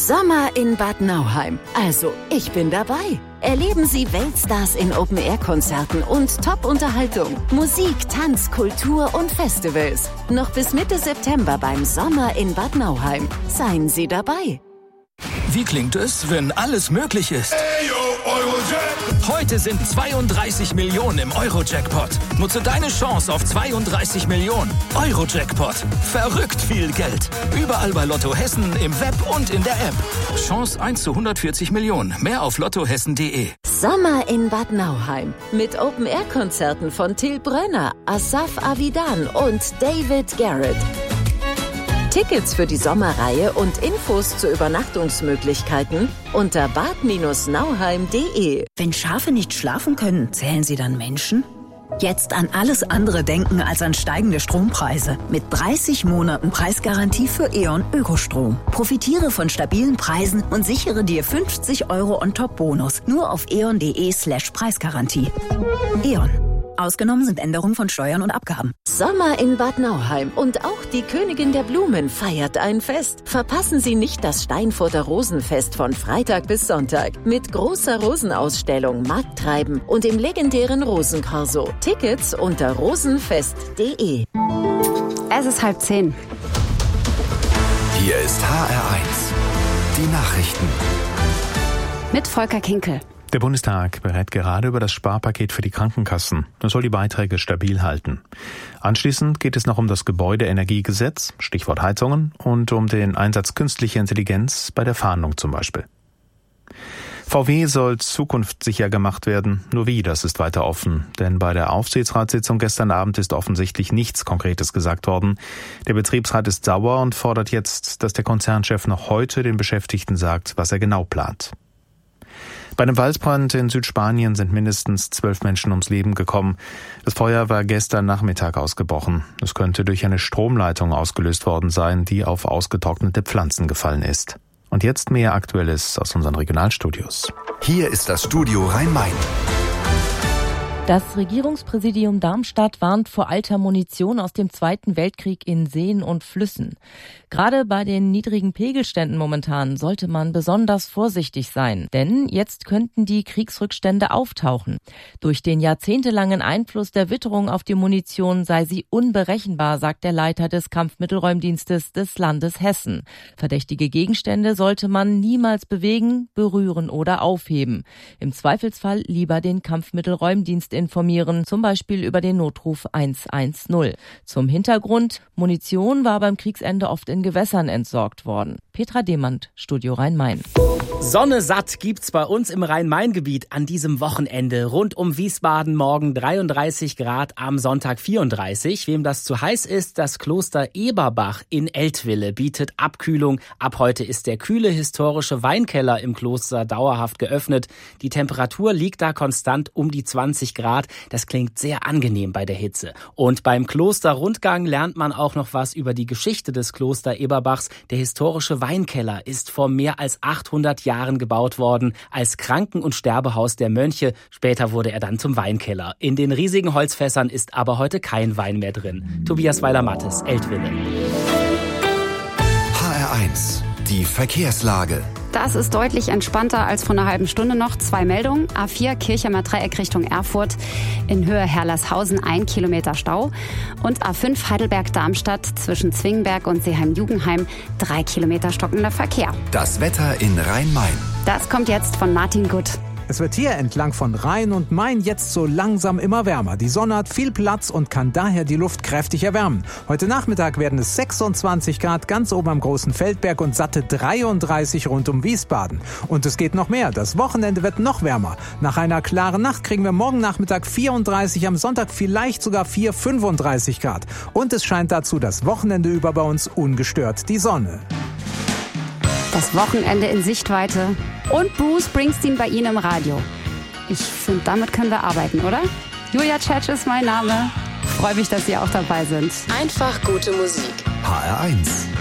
Sommer in Bad Nauheim. Also, ich bin dabei. Erleben Sie Weltstars in Open-Air-Konzerten und Top-Unterhaltung. Musik, Tanz, Kultur und Festivals. Noch bis Mitte September beim Sommer in Bad Nauheim. Seien Sie dabei. Wie klingt es, wenn alles möglich ist? Heute sind 32 Millionen im Euro-Jackpot. Nutze deine Chance auf 32 Millionen. Euro-Jackpot. Verrückt viel Geld. Überall bei Lotto Hessen, im Web und in der App. Chance 1 zu 140 Millionen. Mehr auf lottohessen.de. Sommer in Bad Nauheim. Mit Open-Air-Konzerten von Till Brönner, Asaf Avidan und David Garrett. Tickets für die Sommerreihe und Infos zu Übernachtungsmöglichkeiten unter bad-nauheim.de. Wenn Schafe nicht schlafen können, zählen sie dann Menschen? Jetzt an alles andere denken als an steigende Strompreise. Mit 30 Monaten Preisgarantie für E.ON Ökostrom. Profitiere von stabilen Preisen und sichere dir 50 € On-Top-Bonus. Nur auf eon.de/Preisgarantie. E.ON. Ausgenommen sind Änderungen von Steuern und Abgaben. Sommer in Bad Nauheim und auch die Königin der Blumen feiert ein Fest. Verpassen Sie nicht das Steinfurter Rosenfest von Freitag bis Sonntag mit großer Rosenausstellung, Markttreiben und dem legendären Rosenkorso. Tickets unter rosenfest.de. Es ist 9:30. Hier ist HR1. Die Nachrichten. Mit Volker Kinkel. Der Bundestag berät gerade über das Sparpaket für die Krankenkassen. Das soll die Beiträge stabil halten. Anschließend geht es noch um das Gebäudeenergiegesetz, Stichwort Heizungen, und um den Einsatz künstlicher Intelligenz bei der Fahndung zum Beispiel. VW soll zukunftssicher gemacht werden. Nur wie, das ist weiter offen. Denn bei der Aufsichtsratssitzung gestern Abend ist offensichtlich nichts Konkretes gesagt worden. Der Betriebsrat ist sauer und fordert jetzt, dass der Konzernchef noch heute den Beschäftigten sagt, was er genau plant. Bei einem Waldbrand in Südspanien sind mindestens 12 Menschen ums Leben gekommen. Das Feuer war gestern Nachmittag ausgebrochen. Es könnte durch eine Stromleitung ausgelöst worden sein, die auf ausgetrocknete Pflanzen gefallen ist. Und jetzt mehr Aktuelles aus unseren Regionalstudios. Hier ist das Studio Rhein-Main. Das Regierungspräsidium Darmstadt warnt vor alter Munition aus dem Zweiten Weltkrieg in Seen und Flüssen. Gerade bei den niedrigen Pegelständen momentan sollte man besonders vorsichtig sein, denn jetzt könnten die Kriegsrückstände auftauchen. Durch den jahrzehntelangen Einfluss der Witterung auf die Munition sei sie unberechenbar, sagt der Leiter des Kampfmittelräumdienstes des Landes Hessen. Verdächtige Gegenstände sollte man niemals bewegen, berühren oder aufheben. Im Zweifelsfall lieber den Kampfmittelräumdienst informieren, zum Beispiel über den Notruf 110. Zum Hintergrund: Munition war beim Kriegsende oft in Gewässern entsorgt worden. Petra Demand, Studio Rhein-Main. Sonne satt gibt's bei uns im Rhein-Main-Gebiet an diesem Wochenende. Rund um Wiesbaden morgen 33 Grad, am Sonntag 34. Wem das zu heiß ist, das Kloster Eberbach in Eltville bietet Abkühlung. Ab heute ist der kühle historische Weinkeller im Kloster dauerhaft geöffnet. Die Temperatur liegt da konstant um die 20 Grad. Das klingt sehr angenehm bei der Hitze. Und beim Klosterrundgang lernt man auch noch was über die Geschichte des Kloster Eberbachs. Der historische Weinkeller ist vor mehr als 800 Jahren gebaut worden als Kranken- und Sterbehaus der Mönche. Später wurde er dann zum Weinkeller. In den riesigen Holzfässern ist aber heute kein Wein mehr drin. Tobias Weiler-Mattes, Eltville. HR1. Die Verkehrslage. Das ist deutlich entspannter als vor einer halben Stunde noch. 2 Meldungen. A4 Kirchheimer Dreieck Richtung Erfurt. In Höhe Herlershausen 1 Kilometer Stau. Und A5 Heidelberg-Darmstadt zwischen Zwingenberg und Seeheim-Jugenheim 3 Kilometer stockender Verkehr. Das Wetter in Rhein-Main. Das kommt jetzt von Martin Gutt. Es wird hier entlang von Rhein und Main jetzt so langsam immer wärmer. Die Sonne hat viel Platz und kann daher die Luft kräftig erwärmen. Heute Nachmittag werden es 26 Grad ganz oben am Großen Feldberg und satte 33 rund um Wiesbaden. Und es geht noch mehr. Das Wochenende wird noch wärmer. Nach einer klaren Nacht kriegen wir morgen Nachmittag 34, am Sonntag vielleicht sogar 35 Grad. Und es scheint dazu das Wochenende über bei uns ungestört die Sonne. Das Wochenende in Sichtweite und Bruce Springsteen bei Ihnen im Radio. Ich finde, damit können wir arbeiten, oder? Julia Tschetsch ist mein Name. Freue mich, dass Sie auch dabei sind. Einfach gute Musik. HR1.